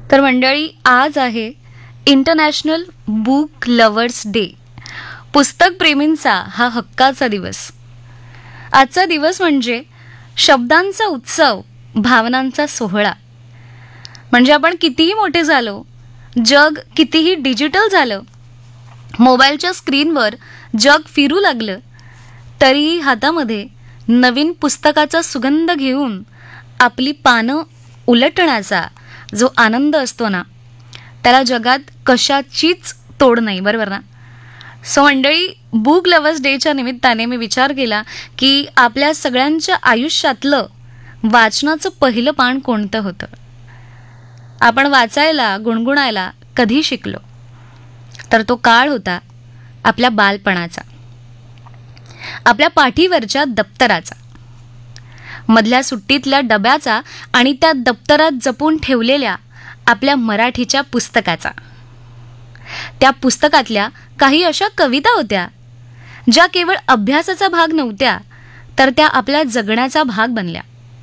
तर मंडळी, आज आहे इंटरनॅशनल बुक लव्हर्स डे. पुस्तक प्रेमींचा हा हक्काचा दिवस. आजचा दिवस म्हणजे शब्दांचा उत्सव, भावनांचा सोहळा. म्हणजे आपण कितीही मोठे झालो, जग कितीही डिजिटल झालं, मोबाईलच्या स्क्रीनवर जग फिरू लागलं, तरीही हातामध्ये नवीन पुस्तकाचा सुगंध घेऊन आपली पानं उलटण्याचा जो आनंद असतो ना, त्याला जगात कशाचीच तोड नाही, बरोबर ना? सो मंडळी, बुक लव्हर्स डेच्या निमित्ताने मी विचार केला की आपल्या सगळ्यांच्या आयुष्यातलं वाचनाचं पहिलं पान कोणतं होतं. आपण वाचायला, गुणगुणायला कधी शिकलो? तर तो काळ होता आपल्या बालपणाचा, आपल्या पाठीवरच्या दप्तराचा, मधल्या सुट्टीतल्या डब्याचा आणि त्या दप्तरात जपून ठेवलेल्या आपल्या मराठीच्या पुस्तकाचा. त्या पुस्तकातल्या काही अशा कविता होत्या ज्या केवळ अभ्यासाचा भाग नव्हत्या, तर त्या आपल्या जगण्याचा भाग बनल्या.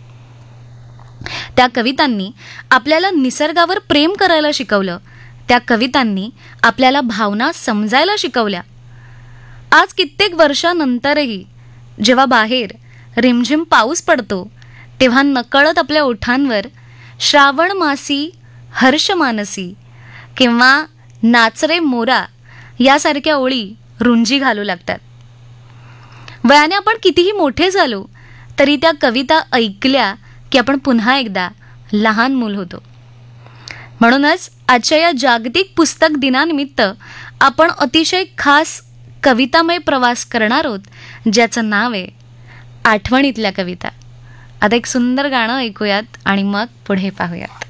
त्या कवितांनी आपल्याला निसर्गावर प्रेम करायला शिकवलं. त्या कवितांनी आपल्याला भावना समजायला शिकवल्या. आज कित्येक वर्षानंतरही जेव्हा बाहेर रिमझिम पाऊस पडतो, तेव्हा नकळत आपल्या ओठांवर श्रावण मासी हर्ष मानसी किंवा नाच रे मोरा यासारख्या ओळी रुंजी घालू लागतात. वयाने आपण कितीही मोठे झालो, तरी त्या कविता ऐकल्या की आपण पुन्हा एकदा लहान मूल होतो. म्हणूनच आजच्या या जागतिक पुस्तक दिनानिमित्त आपण अतिशय खास कवितामय प्रवास करणार आहोत, ज्याचं नाव आहे आठवणीतल्या कविता. आता एक सुंदर गाणं ऐकूयात आणि मग पुढे पाहूयात.